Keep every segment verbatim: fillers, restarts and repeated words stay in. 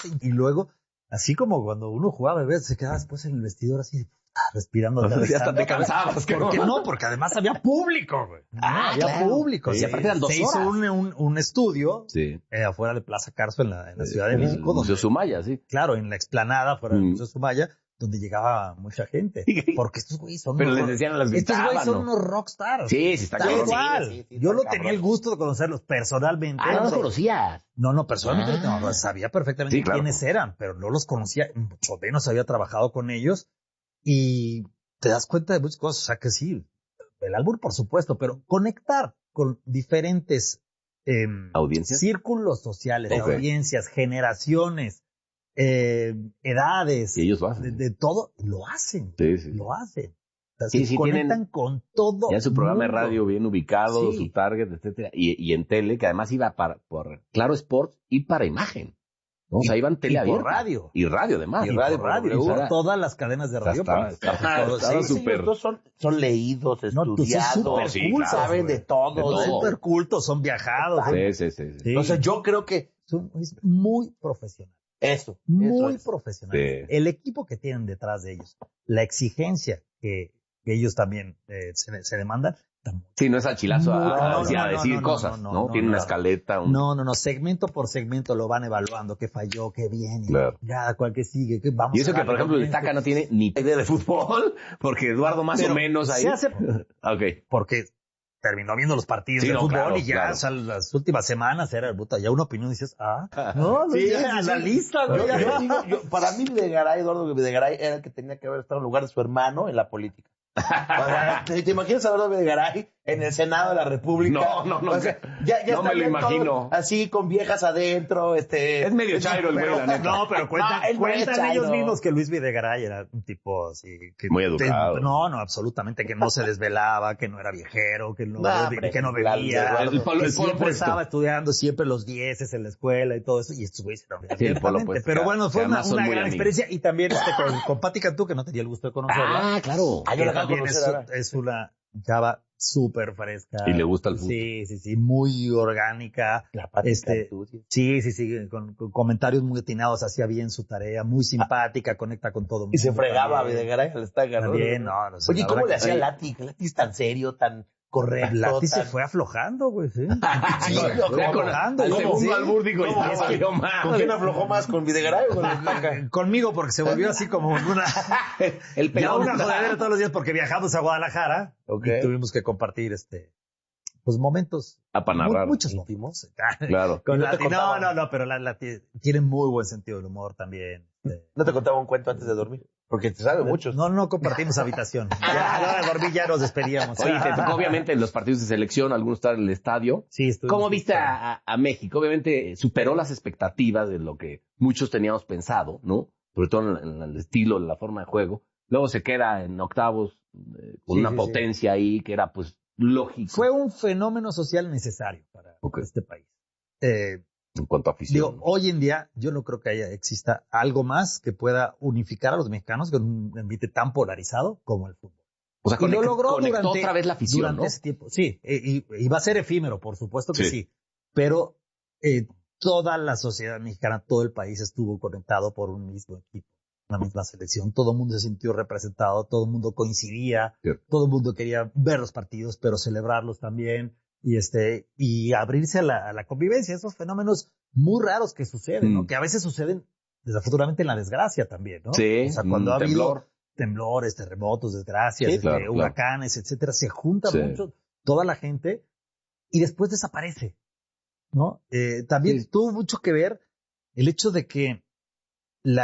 Y luego, así como cuando uno jugaba, ¿ves? Se quedaba después en el vestidor así, respirando. No, ya hasta te cansabas. ¿Por qué no? Porque además había público, güey. No, Ah, había claro. público. Sí, Sí, aparte eran dos se hizo horas. un, un, un estudio Sí. eh, afuera de Plaza Carso en la, en la Ciudad de En el México. Museo donde, Sumaya, sí. Claro, en la explanada afuera del Mm. Museo Sumaya, donde llegaba mucha gente. Porque estos güeyes son Pero unos les rock- decían, las Estos güeyes gritaban, son ¿no? unos rockstars. Sí, sí, está Tal cabrón. cual. Sí, sí, sí, Yo está lo cabrón. tenía el gusto de conocerlos personalmente. Ah, no los conocías. No, no, personalmente Ah. no, sabía perfectamente Sí, claro. quiénes eran, pero no los conocía, mucho menos había trabajado con ellos. Y te das cuenta de muchas cosas, o sea que sí, el albur por supuesto, pero conectar con diferentes eh, ¿Audiencias? círculos sociales, Ok. audiencias, generaciones, eh, edades, Y ellos lo hacen. de, de todo, lo hacen, Sí, sí. lo hacen. O sea, Sí, se sí, conectan tienen con todo. Ya su programa de mundo. radio bien ubicado, Sí. su target, etcétera. Y, y en tele, que además iba para, por Claro Sports y para imagen. ¿no? O sea, iban tele y por abierta. radio. Y radio, además. Y radio, por radio, O sea, por todas las cadenas de radio. estaba- ponen- estaba- todo- estaba sí, Sí, súper- ellos dos son, son leídos, No, tú sí, estudiados, súper sí, cultos, claro, saben güey. de todo. De todo. Son súper cultos, son viajados. Sí, sí, sí. sí. Sí. O sea, yo creo que Son es muy profesional, eso, muy eso es. profesional. Sí. El equipo que tienen detrás de ellos, la exigencia que, que ellos también eh, se, se demandan, está muy- Sí, no es al chilazo a, No, a- no, a no, decir no, no, cosas, no, ¿no? no, no, Tiene una no. escaleta. Un... No, no, no, segmento por segmento lo van evaluando, qué falló, qué bien, y Claro. ya, cuál que sigue, qué vamos Y eso a que, darle por ejemplo, el con Taca este. no tiene ni idea de fútbol, porque Eduardo más Pero o menos ahí. se hace Ok. porque terminó viendo los partidos Sí, de no, fútbol claro, y ya, claro. o sea, las últimas semanas era, puta, ya una opinión y dices, ah, no, no, Sí, ya, sí, sí. analista, güey. Yo, ya. yo digo, yo- para mí Videgaray, Eduardo Videgaray, era el que tenía que haber estado en lugar de su hermano en la política. O sea, ¿te, te imaginas a Eduardo Videgaray en el Senado de la República? No, no, no. O sea, ya, ya No me lo estarían todos imagino. Así, con viejas adentro, este... Es medio chairo el güey, pero- la neta. No, pero cuentan, No, él no es cuentan chairo. ellos mismos que Luis Videgaray era un tipo así. Que Muy educado. te- no, no, absolutamente, que no se desvelaba, que no era viejero, que no, No, hombre, que no la- bebía, el- el polo- que el polo siempre opuesto. estaba estudiando siempre los dieces en la escuela y todo eso, y estos güeyes eran Sí, el polo abiertamente. opuesto, Pero que- bueno, que fue una, además son una muy gran amigos. experiencia, y también este, con, con Pati Cantú, que no tenía el gusto de conocerla. Ah, claro. Ah, yo que la acabo de también es, conocer ahora. es una chava súper fresca. Y le gusta el fútbol. Sí, sí, sí, muy orgánica. La Pati Este, Cantú, sí. Sí, sí, sí, con, con comentarios muy atinados, hacía bien su tarea, muy simpática, conecta con todo el mundo. Y se fregaba a también. Videgaray al Estaca, ¿no? También, no, no sé, Oye, la ¿cómo verdad le que hacía sí. Lati? Que Lati es tan serio, tan correcto. Lati se tan- fue aflojando, güey, sí. Sí, Se yo fue Ya con- aflojando, al güey, segundo sí. albur digo, ¿Cómo? ya salió mal. ¿Con quién aflojó más? ¿Con Videgaray o con el Estaca? Conmigo, porque se volvió así como una, El ya pelón. una jodedera todos los días, porque viajamos a Guadalajara Ok. y tuvimos que compartir este, pues momentos, Ah, para mu- narrar. muchos íntimos. Claro. Con Y no te Lati, no, contaba. no, no, pero la, Lati tiene muy buen sentido del humor también. Este, ¿No te contaba un cuento antes de dormir? Porque te sabe muchos. No, no compartimos habitación. Ya, a la hora de dormir ya nos despedíamos. Oye, te tocó obviamente en los partidos de selección, algunos estar en el estadio. Sí, estuvimos ¿Cómo viste justo- a, a- a México? Obviamente superó las expectativas de lo que muchos teníamos pensado, ¿no? Sobre todo en, en el estilo, en la forma de juego. Luego se queda en octavos eh, con Sí, una sí, potencia ahí que era pues lógico. Fue un fenómeno social necesario para Ok. este país. Eh, En cuanto a afición. digo, hoy en día yo no creo que haya, exista algo más que pueda unificar a los mexicanos con un ambiente tan polarizado como el fútbol. o sea, y lo conect- logró conectó durante, otra vez la afición, durante ¿no? ese tiempo. Sí, eh, y, y va a ser efímero, por supuesto que sí. Sí. Pero eh, toda la sociedad mexicana, todo el país estuvo conectado por un mismo equipo, una misma selección. Todo el mundo se sintió representado, todo el mundo coincidía, Cierto. todo el mundo quería ver los partidos, pero celebrarlos también y este y abrirse a la, a la convivencia. Esos fenómenos muy raros que suceden, ¿no? Mm. Que a veces suceden desafortunadamente en la desgracia también, ¿no? Sí, O sea, cuando un ha habido temblor. temblores, terremotos, desgracias, Sí, este, claro, claro. huracanes, etcétera, se junta Sí. mucho toda la gente y después desaparece, ¿no? Eh, también Sí. tuvo mucho que ver el hecho de que la,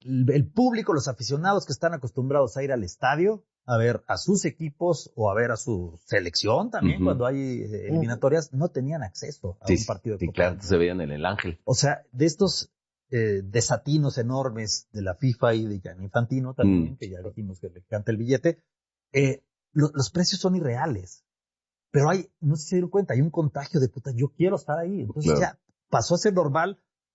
el público, los aficionados que están acostumbrados a ir al estadio a ver a sus equipos o a ver a su selección también Ujú. cuando hay eh, eliminatorias, no tenían acceso a Sí, un partido de sí, Copa claro, del Mundo. se veían en el Ángel. O sea, de estos eh, desatinos enormes de la FIFA y de Gianni Infantino también, Mm. que ya dijimos que le canta el billete, eh, lo- los precios son irreales. Pero hay, no sé si se dieron cuenta, hay un contagio de puta, yo quiero estar ahí. Entonces Claro. ya pasó a ser normal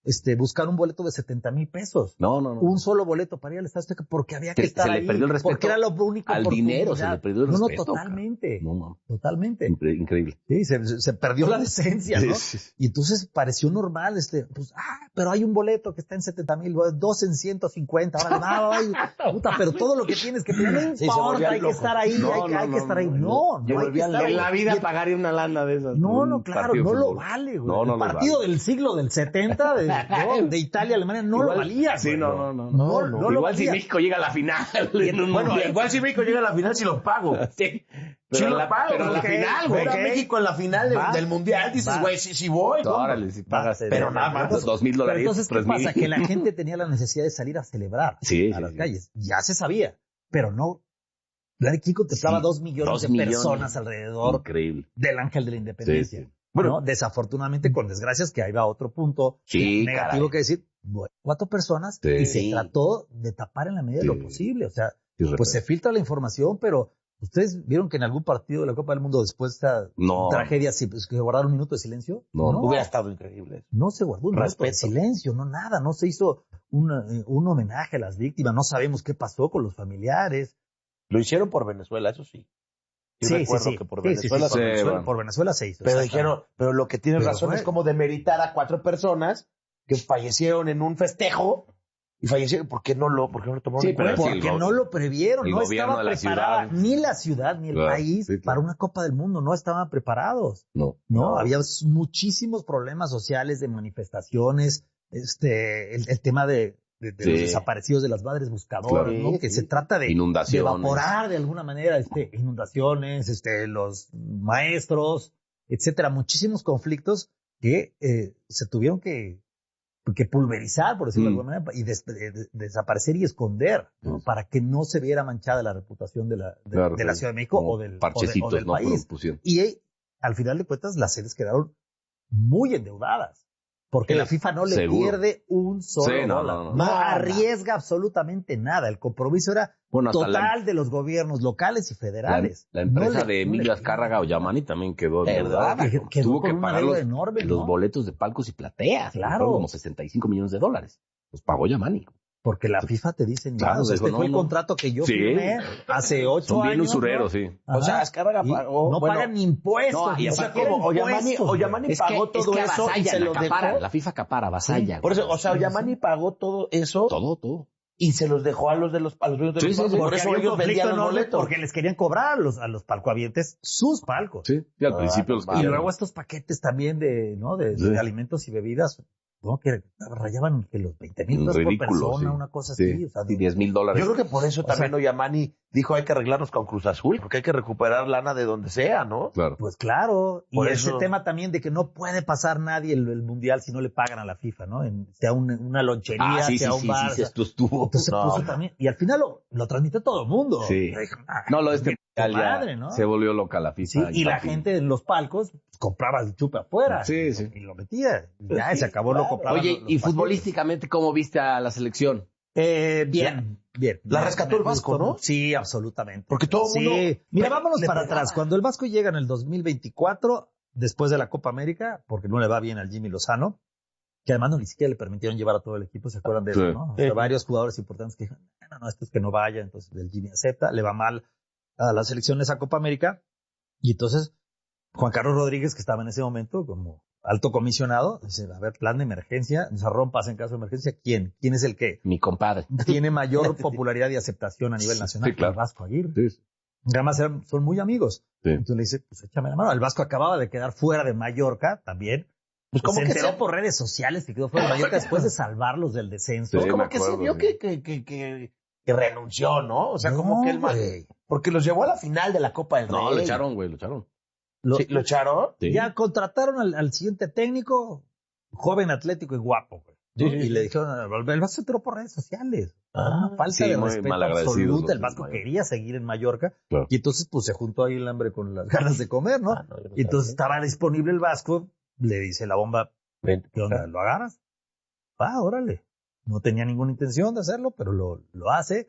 este, buscar un boleto de setenta mil pesos. No, no, no. Un solo boleto para ir al Estadio Azteca porque había que Se- estar se le ahí. perdió el respeto porque era lo único. al dinero, se le perdió el no, respeto. No, totalmente. No, no. Totalmente. Incre- Increíble. Sí, se, se perdió la decencia, ¿no? Sí, sí. Y entonces pareció normal, este, pues, ah, pero hay un boleto que está en setenta mil, dos en ciento cincuenta, ahora no, ay, puta, pero todo lo que tienes que tener, no Sí, se importa, volvían hay que locos. estar ahí, No, hay, que- no, hay que no, estar ahí. no, No, yo no hay que volvían estar locos. ahí. En la vida Y- pagaría una lana de esas. No, un no, claro, partido de no lo fútbol. vale, güey. No, no el lo partido vale. del siglo del setenta de, ¿no? de Italia, Alemania, no Igual- lo valía. Sí, güey. no, no, no. No, no, no no. lo Igual si valía. México llega a la final. en un Bueno, mundial. igual si México llega a la final, si lo pago. Sí. Sí Pero lo la, pago. pero a la ok, final, Ver güey. a México en la final de- Va. del Mundial, dices, Va. güey, sí, sí voy. ¿cómo? Órale, si pagas. Va, pero nada más. Dos mil Pero dólares. entonces, ¿qué tres mil. pasa? Que la gente tenía la necesidad de salir a celebrar Sí, a sí, las sí. calles. Ya se sabía, pero no. La de Kiko contemplaba Sí, dos millones dos de millones. personas alrededor Increíble. del Ángel de la Independencia. Sí, sí. Bueno, desafortunadamente con desgracias que ahí va otro punto Sí, negativo caray. que decir, bueno, cuatro personas Sí. y se Sí. trató de tapar en la medida de Sí. lo posible. O sea, Sí, pues se respeto. filtra la información, pero ustedes vieron que en algún partido de la Copa del Mundo después de esta No. tragedia sí, pues, que guardaron un minuto de silencio. No, no, Hubiera estado increíble. no se guardó un minuto de Respeto. silencio, no nada, no se hizo una- eh, un homenaje a las víctimas, no sabemos qué pasó con los familiares. Lo hicieron por Venezuela, eso sí. Sí, Sí, sí, recuerdo sí. que por Sí, sí, sí, Venezuela por Sí, Venezuela, bueno. por Venezuela se hizo. Pero exactamente. dijeron, pero lo que tienes Pero razón fue- es como demeritar a cuatro personas que fallecieron en un festejo y fallecieron. ¿Por qué no lo, por qué no lo tomaron Sí, en pero cuenta? sí, el Porque go- no lo previeron, el no gobierno estaba de la preparada ciudad. ni la ciudad ni el Claro, país sí, claro. para una Copa del Mundo, no estaban preparados. No. No, había muchísimos problemas sociales de manifestaciones, este, el, el tema de, de, de Sí. los desaparecidos de las madres buscadoras, Claro, ¿no? sí, Que sí. se trata de, de Inundaciones. evaporar de alguna manera, este, inundaciones, este, los maestros, etcétera, muchísimos conflictos que eh, se tuvieron que, que pulverizar, por decirlo Mm. de alguna manera, y des- de- de- desaparecer y esconder, ¿no? Sí. Para que no se viera manchada la reputación de la, de, Claro, de la sí. Ciudad de México Como o del, o de- parchecitos, o del ¿no? país. Pusieron. Y eh, al final de cuentas las sedes quedaron muy endeudadas. Porque Sí, la FIFA no le seguro. pierde un solo Sí, no, dólar. no, no. No Nada. arriesga absolutamente nada. El compromiso era Bueno, hasta total la, de los gobiernos locales y la, federales. la No empresa le- de no le Emilio pierde. Azcárraga o Yamani también quedó ¿Verdad? endeudada. Que- quedó Tuvo con que una pagar deuda los, enorme, los ¿no? boletos de palcos y plateas. que Claro. fueron como sesenta y cinco millones de dólares. Los pagó Yamani. Porque la FIFA te dice, Claro, claro, dijo, este no, fue el no. contrato que yo Sí. firmé hace ocho Son bien años. usureros, ¿no? sí. Ajá. O sea, Azcárraga Y pagó, no bueno, pagan ni impuestos. no, y ni O sea, siquiera como Oyamani, impuestos, Oyamani güey. pagó todo que eso y avasallan, se lo acapara, dejó. La FIFA acapara, vasalla. Por eso, o sea, Sí, Oyamani sí. pagó todo eso Todo, todo. y se los dejó a los de los, a los dueños de Sí, los sí, palcos. sí. Por Porque eso había un ellos conflicto vendían los enorme boletos. porque les querían cobrar a los, a los palcohabientes sus palcos. Sí, y al Ah, principio los no, Y querían. luego estos paquetes también de, ¿no? De, Sí. de alimentos y bebidas, ¿no? Que rayaban que los veinte mil pesos por Ridículo, persona, sí. una cosa Sí, así. O sea, sí, diez mil Yo dólares. creo que por eso O también sea- Oyamani dijo hay que arreglarnos con Cruz Azul, porque hay que recuperar lana de donde sea, ¿no? Claro. Pues claro, y Por ese eso- tema también de que no puede pasar nadie el, el mundial si no le pagan a la FIFA, ¿no? En- sea un- una lonchería, Ah, sí, sí, sea un sí, bar. sí, sea- esto estuvo. entonces se No. puso también, y al final lo, lo transmitió todo el mundo. Sí. Yo dije, ah, No, lo de este tu mundial ya madre, ¿no? se volvió loca la Sí, FIFA. y la infantil. gente en los palcos pues, compraba el chupe afuera. Sí, y, sí. y lo metía. Y Pues ya sí, se acabó, claro. lo compraban Oye, los- los y paquetes. futbolísticamente, ¿cómo viste a la selección? Eh, bien, bien. La Me- rescató me el Vasco, gustó. ¿no? Sí, absolutamente. Porque todo el mundo Sí. Mira, le- vámonos le para pegaba. atrás. Cuando el Vasco llega en el dos mil veinticuatro, después de la Copa América, porque no le va bien al Jimmy Lozano, que además no ni siquiera le permitieron llevar a todo el equipo, ¿se acuerdan de eso, Sí. no? O Sí. sea, varios jugadores importantes que dijeron, no, no, no, esto es que no vaya, entonces el Jimmy acepta, le va mal a la selección de esa Copa América, y entonces Juan Carlos Rodríguez, que estaba en ese momento como alto comisionado, dice, a ver, plan de emergencia, o sea, rompas en caso de emergencia, ¿quién? ¿Quién es el que Mi compadre. tiene mayor popularidad y aceptación a nivel nacional? Sí, claro. El Vasco Aguirre. Sí, Además eran- son muy amigos. sí. Entonces le dice, pues échame la mano. El Vasco acababa de quedar fuera de Mallorca también. Pues como se que enteró se, por redes sociales que quedó fuera de Mallorca después de salvarlos del descenso. pues Sí, como me que se acuerdo, vio sí. que, que, que, que, que renunció, ¿no? O sea, No, como que el man- güey. porque los llevó a la final de la Copa del No, Rey. lo echaron, güey, lo echaron. Lo- Sí, ¿lo echaron? Sí. Ya contrataron al, al siguiente técnico, joven, atlético y guapo, güey, ¿no? Sí, sí, Y sí. le dijeron, el Vasco se enteró por redes sociales. Ah, Una falta sí, de muy respeto malagradecidos absoluta. El los Vasco de Mallorca. quería seguir en Mallorca. Claro. Y entonces, pues, se juntó ahí el hambre con las ganas de comer, ¿no? Ah, no, yo no Y entonces sabía. estaba disponible el Vasco, le dice la bomba, Ven, ¿qué onda? ¿Lo agarras? Ah, órale. No tenía ninguna intención de hacerlo, pero lo, lo hace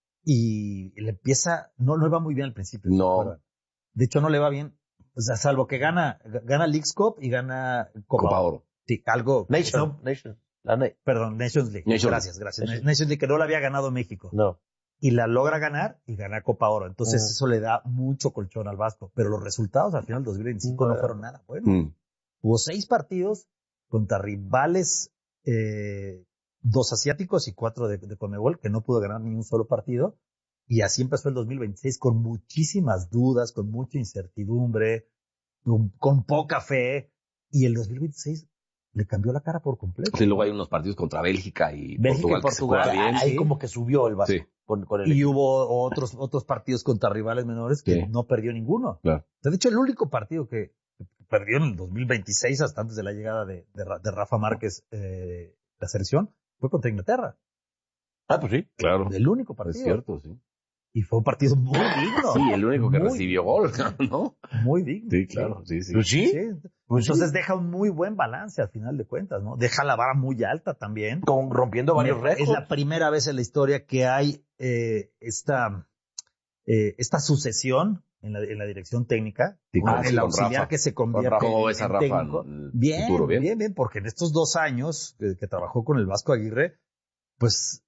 y le empieza, no, no le va muy bien al principio. ¿se No. acuerdan? De hecho, no le va bien, o sea, salvo que gana, gana Leagues Cup y gana Copa, Copa Oro. Sí, algo. Nation, no, Nation. La ne- Perdón, Nations League. Nations gracias, gracias. Nations- Nations League que no la había ganado México. No. Y la logra ganar y gana Copa Oro. Entonces Mm. eso le da mucho colchón al Vasco. Pero los resultados al final del dos mil veinticinco no, No. fueron nada buenos. Mm. Hubo seis partidos contra rivales, eh, dos asiáticos y cuatro de, de Conmebol, que no pudo ganar ni un solo partido. Y así empezó el dos mil veintiséis con muchísimas dudas, con mucha incertidumbre, con, con poca fe. Y el dos mil veintiséis le cambió la cara por completo. Sí, luego hay unos partidos contra Bélgica y Bélgica Portugal. y que se Portugal. juega bien. Ahí sí. como que subió el Vasco. Sí. Con, con el Y hubo otros, otros partidos contra rivales menores que Sí. no perdió ninguno. Claro. O sea, de hecho, el único partido que perdió en el dos mil veintiséis, hasta antes de la llegada de, de, Ra- de Rafa Márquez, eh, la selección, fue contra Inglaterra. Ah, pues sí. Claro. El único Es partido. cierto, sí. Y fue un partido muy digno. Sí, el único que Muy, recibió gol, ¿no? Muy digno. Sí, claro, sí, sí. Pues sí. Sí. Entonces deja un muy buen balance al final de cuentas, ¿no? Deja la vara muy alta también. Con, rompiendo varios Es récords. la primera vez en la historia que hay eh, esta, eh, esta sucesión en la, en la dirección técnica. Sí, con con- el con auxiliar Rafa. que se Con convierte Rafa. ¿Cómo en, ves a en Rafa técnico. en el Bien, futuro? bien, Bien. bien, porque en estos dos años que, que trabajó con el Vasco Aguirre, pues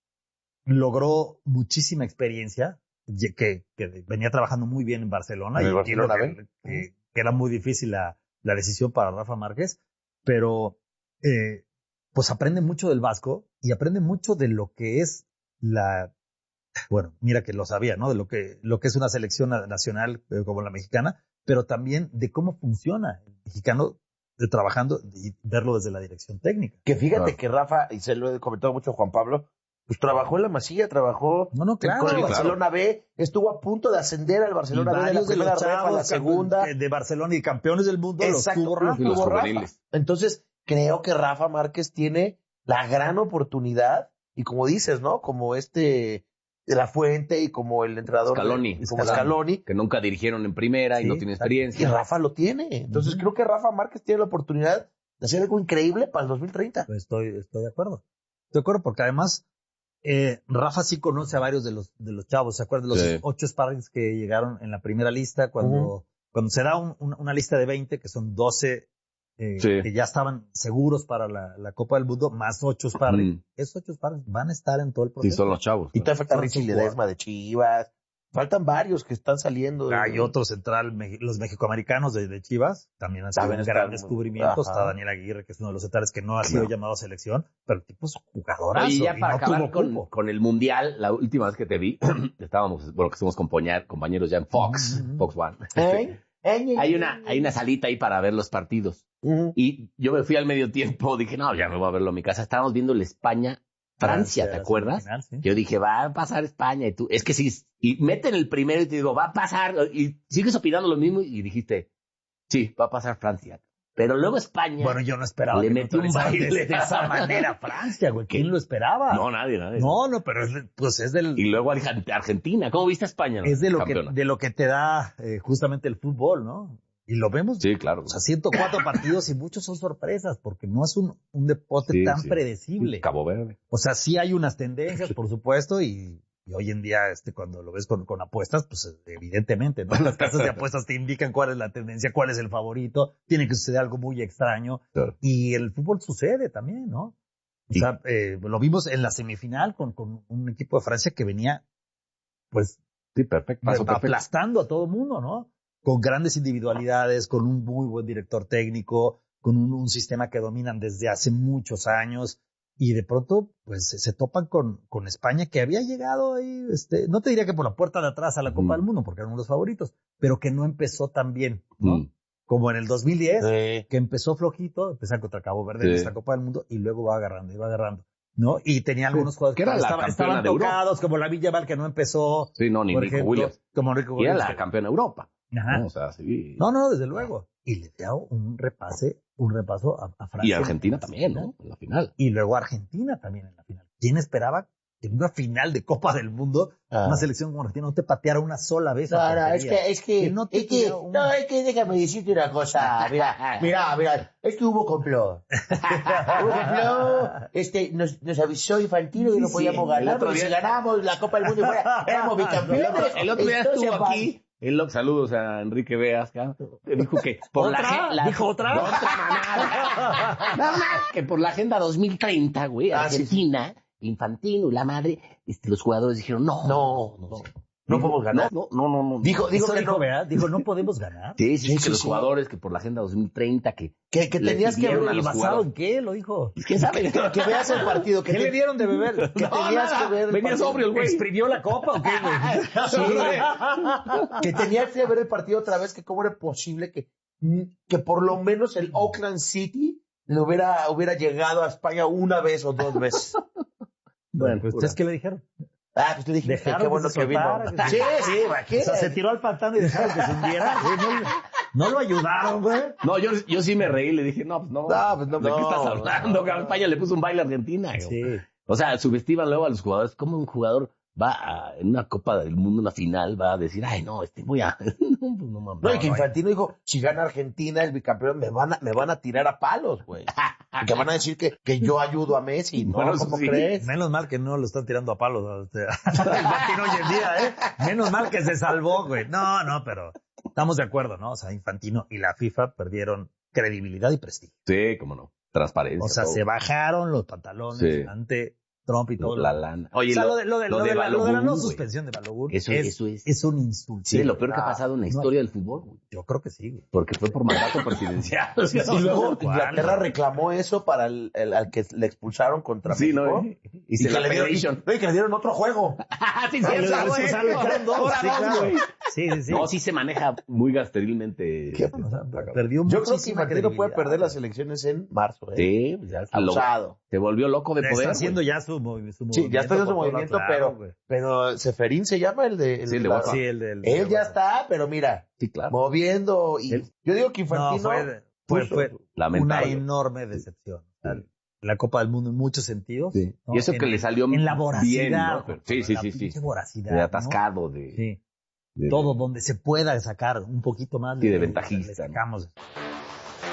logró muchísima experiencia, ye- que, que venía trabajando muy bien en Barcelona. En el y entiendo Barcelona que, B. que- que era muy difícil la, la decisión para Rafa Márquez, pero eh, pues aprende mucho del Vasco y aprende mucho de lo que es la, bueno, mira que lo sabía, ¿no? De lo que, lo que es una selección na- nacional eh, como la mexicana, pero también de cómo funciona el mexicano de trabajando y verlo desde la dirección técnica. Que fíjate Claro. que Rafa, y se lo he comentado mucho a Juan Pablo, pues trabajó en la Masía, trabajó No, no, claro. con el Sí, Barcelona B, estuvo a punto de ascender al Y Barcelona B de la varios de primera los ref a la chavos segunda. de, de Barcelona y campeones del mundo Exacto, los tuvo Rafa. Y los tuvo Rafa. juveniles. Entonces, creo que Rafa Márquez tiene la gran oportunidad, y como dices, ¿no? Como este de La Fuente y como el entrenador de- Scaloni. y como Scaloni. Scaloni, Que nunca dirigieron en primera y Sí, no tiene exacto. y experiencia. Rafa lo tiene. Entonces, Ujú. creo que Rafa Márquez tiene la oportunidad de hacer algo increíble para el dos mil treinta. Pues estoy, estoy de acuerdo. Estoy de acuerdo porque además eh, Rafa sí conoce a varios de los de los chavos. ¿Se acuerdan de los Sí. ocho sparrings que llegaron en la primera lista? Cuando, Ujú. cuando se da un- un- una lista de veinte, que son doce eh, Sí. que ya estaban seguros para la, la Copa del Mundo, más ocho sparrings. Mm. Esos ocho sparrings van a estar en todo el Sí, proceso. son los chavos. Y todavía falta Son Richie sus Ledesma de Chivas. Faltan varios que están saliendo. de- Hay otro central, me- los mexicoamericanos de, de Chivas, también han sido Saben un estar gran muy- descubrimiento. Ajá. Está Daniel Aguirre, que es uno de los centrales que no ha sido Claro. llamado a selección, pero el tipo es jugadorazo. Y ya y para no acabar tuvo con, cupo. con el Mundial, la última vez que te vi, estábamos, bueno, que somos compañeros, compañeros ya en Fox, Ujú. Fox One. ¿Eh? Hay una, hay una salita ahí para ver los partidos. Ujú. Y yo me fui al medio tiempo, dije, no, ya me voy a verlo en mi casa. Estábamos viendo el España-Francia, ¿te la acuerdas? semifinal, sí. Yo dije, va a pasar España. Y tú, es que sí, y meten el primero y te digo, va a pasar. Y sigues opinando lo mismo y dijiste, sí, va a pasar Francia. Pero luego España. Bueno, yo no esperaba Le que metió un neutralizaran baile. de, de esa manera a Francia, güey. ¿Quién lo esperaba? No, nadie, nadie. no, no, pero es, de- pues es del, Y luego Argen- Argentina. ¿Cómo viste a España? es de lo que, campeona? de lo que te da eh, justamente el fútbol, ¿no? Y lo vemos. Sí, claro. O sea, ciento cuatro partidos y muchos son sorpresas porque no es un, un deporte Sí, tan sí. predecible. Cabo Verde. O sea, sí hay unas tendencias, por supuesto, y, y hoy en día, este, cuando lo ves con, con apuestas, pues evidentemente, ¿no? Las casas de apuestas te indican cuál es la tendencia, cuál es el favorito, tiene que suceder algo muy extraño. Claro. Y el fútbol sucede también, ¿no? O Y- sea, eh, lo vimos en la semifinal con, con un equipo de Francia que venía, pues, Sí, perfecto. Paso perfecto. aplastando a todo el mundo, ¿no? Con grandes individualidades, con un muy buen director técnico, con un, un sistema que dominan desde hace muchos años. Y de pronto, pues, se, se topan con, con España, que había llegado ahí, este, no te diría que por la puerta de atrás a la Copa Ujú. del Mundo, porque eran uno de los favoritos, pero que no empezó tan bien, ¿no? Mm. Como en el dos mil diez, Sí. que empezó flojito, empezó contra Cabo Verde en Sí. esta Copa del Mundo, y luego va agarrando, y va agarrando, ¿no? Y tenía algunos jugadores que era la estaban, campeona estaban de Europa. tocados, como la Villaval, que no empezó, Sí, no, ni por Nico ejemplo, Williams. como Nico Y era Williams. la que- campeona de Europa. Ajá. ¿no? O sea, sí. No, no, desde luego. Y le dio un repase, un repaso a, a Francia. Y Argentina en la también, final. ¿no? En la final. Y luego Argentina también en la final. ¿Quién esperaba que en una final de Copa del Mundo Ah. una selección como Argentina no te pateara una sola vez? a No, no, es portería? que, es que, Que no te es que, tira un- no, es que déjame decirte una cosa, mira, mira, mira, es que hubo complot. Hubo complot, este, nos, nos avisó Infantino que Sí, no sí, podíamos el ganar, otro porque día- si ganábamos la Copa del Mundo fuera, éramos bicampeones. El otro día Entonces, estuvo va- aquí Él lo saludos a Enrique Beas, que dijo que por ¿Otra? la agenda... ¿Dijo otra? Otra mamada. Nada más que por la agenda dos mil treinta, güey, Ah, Argentina, Infantino y la madre, este, los jugadores dijeron, no, No, no, no. No podemos ganar. No, no, no, no. Dijo, dijo Eso que dijo, no. ¿verdad? Dijo, no podemos ganar. Sí, sí, sí, Sí, que sí, los sí. jugadores, que por la agenda dos mil treinta, que... Que, que le tenías que pidieron ver, a los ¿Basado jugadores. en qué? Lo dijo. ¿Quién sabe? que, que veas el partido. Que ¿Qué te- le dieron de beber? Que No, tenías nada. que ver el Venía partido. sobrio el güey. ¿Exprimió la copa o qué, güey? Sí, que tenías que ver el partido otra vez, que cómo era posible que, que por lo menos el Oakland City le hubiera, hubiera llegado a España una vez o dos veces. Bueno, pues ustedes qué le dijeron. Ah, pues te dije que Dejaron qué que bueno se que vino. soltara, que se- Sí, sí, O sea, se tiró al pantano y dejaron que se hundiera. Güey, no, no lo ayudaron, güey. No, yo, yo sí me reí, le dije, no, pues no. No, pues no, ¿De qué no, estás hablando? no, Que no. España le puso un baile a Argentina. güey. Sí. O sea, subestiman luego a los jugadores. ¿Cómo un jugador va a, en una Copa del Mundo, una final, va a decir, ay, no, este voy a... no, pues no mames. No, y que Infantino dijo, si gana Argentina, el bicampeón, me van a, me van a tirar a palos, güey. Y que van a decir que, que yo ayudo a Messi. No, Bueno, eso ¿cómo sí. crees? Menos mal que no lo están tirando a palos. O sea, el Infantino hoy en día, ¿eh? Menos mal que se salvó, güey. No, no, pero estamos de acuerdo, ¿no? O sea, Infantino y la FIFA perdieron credibilidad y prestigio. Sí, cómo no. Transparencia. O sea, todo. se bajaron los pantalones Sí. ante Trump y todo. La lana. Oye, O sea, lo, lo de, lo de, lo lo de de la, lo de la Balogun, no güey. suspensión de Balogun Eso- es, eso es- es un insulto. Sí, lo peor que ha Ah, pasado en la no, historia del fútbol, güey. Yo creo que sí, güey. Porque fue por mandato presidencial. Y luego ¿Cuál? Inglaterra reclamó eso para el, el- al que le expulsaron contra Sí, México. ¿no? Y Y, se que la le dieron, y, Federation. no, y que le dieron otro juego. sí, Sí, sí, le- esa, le- güey. se sale- eran dos, Ahora sí, dos, claro. güey. Sí, sí, sí. No, sí se maneja muy gasterilmente. ¿Qué? O sea, perdió Yo creo que muchísima Infantino puede credibilidad. perder las elecciones en marzo. ¿eh? Sí, pues ya se, lo- Abusado. se volvió loco de Está poder. haciendo güey. ya su, movi- su movimiento. Sí, ya está haciendo su por todo movimiento, lado, pero, güey. pero Seferín se llama el de... Sí, el de la- WhatsApp. Sí, el del. Él ya está, pero mira, Sí, claro. moviendo y... Él- Yo digo que No, Infantino... fue, fue, puso- fue una Lamentable. enorme decepción. O sea, La Copa del Mundo en muchos sentidos. Sí. ¿no? Y eso En- que le salió en la bien, voracidad. ¿no? Pero- sí, sí, la sí, sí. pinche voracidad. De ¿no? atascado, de, Sí. de- Todo donde se pueda sacar un poquito más Sí, de le- ventajista, le sacamos.